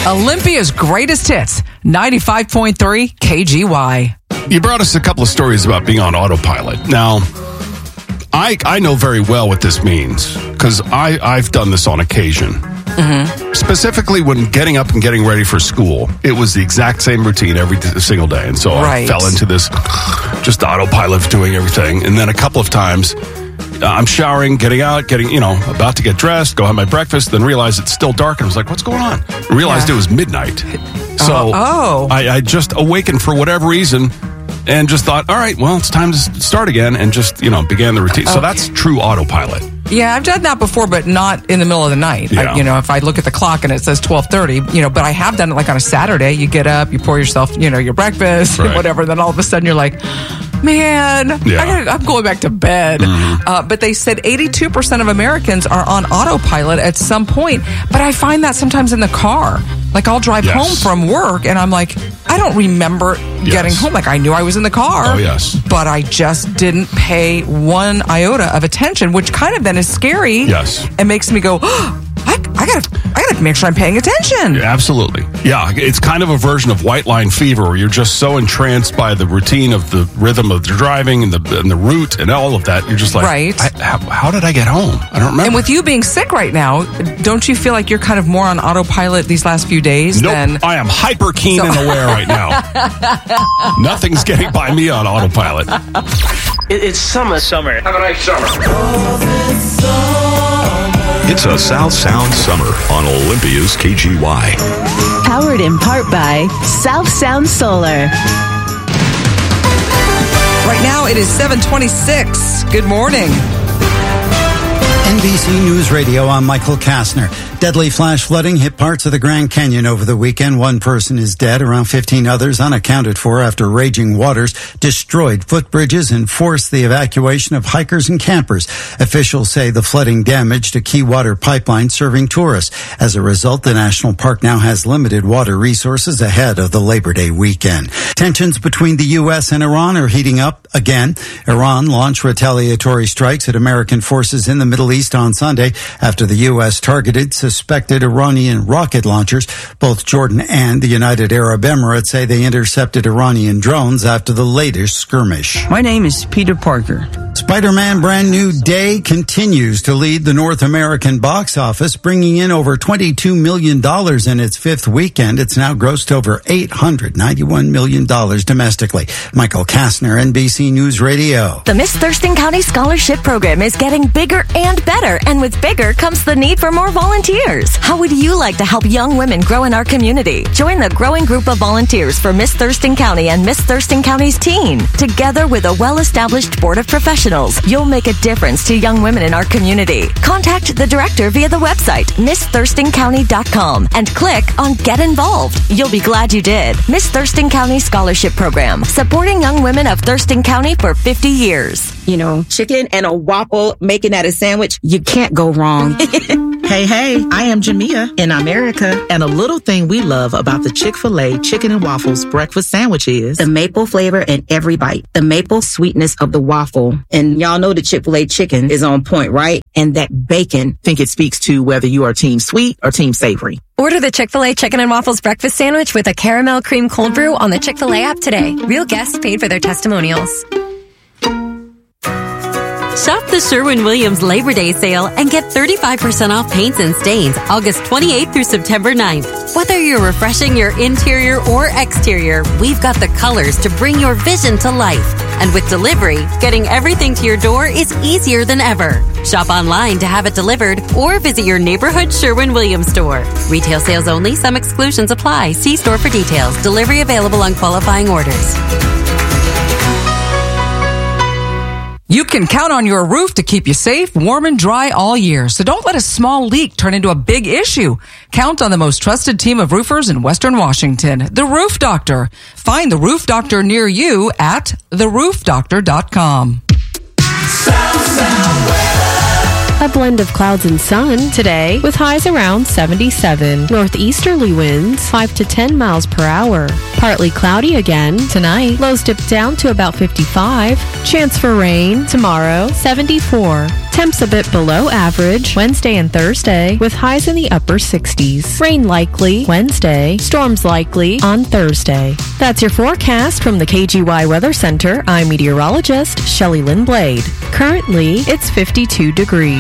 Olympia's greatest hits, 95.3 KGY. You brought us a couple of stories about being on autopilot. Now, I know very well what this means because I've done this on occasion. Mm-hmm. Specifically when getting up and getting ready for school. It was the exact same routine every single day. And so I fell into this just autopilot doing everything. And then a couple of times I'm showering, getting out, about to get dressed, go have my breakfast, then realize it's still dark. And I was like, what's going on? I realized it was midnight. So I just awakened for whatever reason and just thought, all right, well, it's time to start again, and just, began the routine. So that's true autopilot. Yeah, I've done that before, but not in the middle of the night. Yeah. If I look at the clock and it says 12:30, but I have done it like on a Saturday. You get up, you pour yourself, your breakfast, whatever. Then all of a sudden you're like, man, I'm going back to bed. Mm-hmm. But they said 82% of Americans are on autopilot at some point. But I find that sometimes in the car. Like I'll drive home from work and I'm like, I don't remember getting home. Like I knew I was in the car. Oh, yes. But I just didn't pay one iota of attention, which kind of then is scary. Yes. And makes me go, I gotta make sure I'm paying attention. Yeah, absolutely. Yeah, it's kind of a version of white line fever where you're just so entranced by the routine of the rhythm of the driving and the route and all of that. You're just like, how did I get home? I don't remember. And with you being sick right now, don't you feel like you're kind of more on autopilot these last few days? Nope, I am hyper keen and aware right now. Nothing's getting by me on autopilot. It's summer. Have a nice summer. It's a South Sound summer on Olympia's KGY. Powered in part by South Sound Solar. Right now it is 7:26. Good morning. NBC News Radio, I'm Michael Kastner. Deadly flash flooding hit parts of the Grand Canyon over the weekend. One person is dead, around 15 others unaccounted for after raging waters destroyed footbridges and forced the evacuation of hikers and campers. Officials say the flooding damaged a key water pipeline serving tourists. As a result, the national park now has limited water resources ahead of the Labor Day weekend. Tensions between the U.S. and Iran are heating up again. Iran launched retaliatory strikes at American forces in the Middle East on Sunday after the U.S. targeted suspected Iranian rocket launchers. Both Jordan and the United Arab Emirates say they intercepted Iranian drones after the latest skirmish. My name is Peter Parker. Spider-Man Brand New Day continues to lead the North American box office, bringing in over $22 million in its fifth weekend. It's now grossed over $891 million domestically. Michael Kastner, NBC News Radio. The Miss Thurston County Scholarship Program is getting bigger and better, and with bigger comes the need for more volunteers. How would you like to help young women grow in our community? Join the growing group of volunteers for Miss Thurston County and Miss Thurston County's teen. Together with a well-established board of professionals, you'll make a difference to young women in our community. Contact the director via the website, MissThurstonCounty.com, and click on Get Involved. You'll be glad you did. Miss Thurston County Scholarship Program, supporting young women of Thurston County for 50 years. Chicken and a waffle, making that a sandwich, you can't go wrong. Hey, I am Jamia in America, and a little thing we love about the Chick-fil-A Chicken and Waffles breakfast sandwich is the maple flavor in every bite, the maple sweetness of the waffle. And y'all know the Chick-fil-A chicken is on point, right? And that bacon. I think it speaks to whether you are team sweet or team savory. Order the Chick-fil-A Chicken and Waffles breakfast sandwich with a caramel cream cold brew on the Chick-fil-A app today. Real guests paid for their testimonials. Shop the Sherwin-Williams Labor Day sale and get 35% off paints and stains August 28th through September 9th. Whether you're refreshing your interior or exterior, we've got the colors to bring your vision to life. And with delivery, getting everything to your door is easier than ever. Shop online to have it delivered or visit your neighborhood Sherwin-Williams store. Retail sales only. Some exclusions apply. See store for details. Delivery available on qualifying orders. You can count on your roof to keep you safe, warm, and dry all year. So don't let a small leak turn into a big issue. Count on the most trusted team of roofers in Western Washington, The Roof Doctor. Find The Roof Doctor near you at theroofdoctor.com. A blend of clouds and sun today with highs around 77. Northeasterly winds 5 to 10 miles per hour. Partly cloudy again tonight. Lows dip down to about 55. Chance for rain tomorrow 74. Temps a bit below average Wednesday and Thursday with highs in the upper 60s. Rain likely Wednesday, storms likely on Thursday. That's your forecast from the KGY Weather Center. I'm meteorologist Shelley Lynn Blade. Currently, it's 52 degrees.